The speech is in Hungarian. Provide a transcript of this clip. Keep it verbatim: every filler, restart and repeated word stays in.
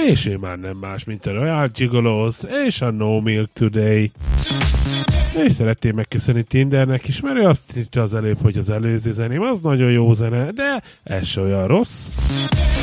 és ő már nem más, mint a Royal Gigolos és a No Milk Today. És szeretném megköszönni Tindernek is, mert ő azt hitte az előbb, hogy az előző zeném az nagyon jó zene, de ez se olyan rossz.